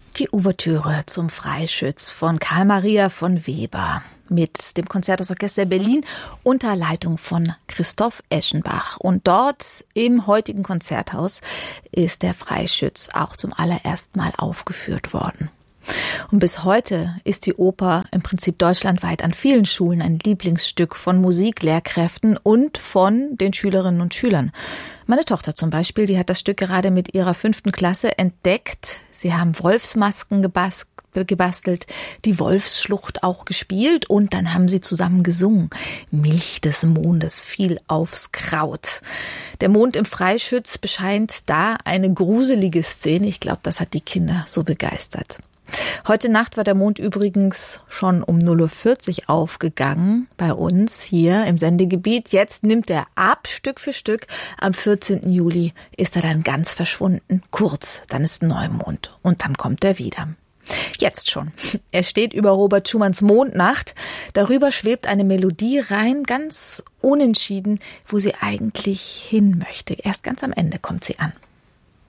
Die Ouvertüre zum Freischütz von Carl Maria von Weber mit dem Konzerthausorchester Berlin unter Leitung von Christoph Eschenbach. Und dort im heutigen Konzerthaus ist der Freischütz auch zum allerersten Mal aufgeführt worden. Und bis heute ist die Oper im Prinzip deutschlandweit an vielen Schulen ein Lieblingsstück von Musiklehrkräften und von den Schülerinnen und Schülern. Meine Tochter zum Beispiel, die hat das Stück gerade mit ihrer 5. Klasse entdeckt. Sie haben Wolfsmasken gebastelt, die Wolfsschlucht auch gespielt und dann haben sie zusammen gesungen. Milch des Mondes fiel aufs Kraut. Der Mond im Freischütz bescheint da eine gruselige Szene. Ich glaube, das hat die Kinder so begeistert. Heute Nacht war der Mond übrigens schon um 0:40 Uhr aufgegangen bei uns hier im Sendegebiet. Jetzt nimmt er ab, Stück für Stück. Am 14. Juli ist er dann ganz verschwunden. Kurz, dann ist Neumond und dann kommt er wieder. Jetzt schon. Er steht über Robert Schumanns Mondnacht. Darüber schwebt eine Melodie rein, ganz unentschieden, wo sie eigentlich hin möchte. Erst ganz am Ende kommt sie an.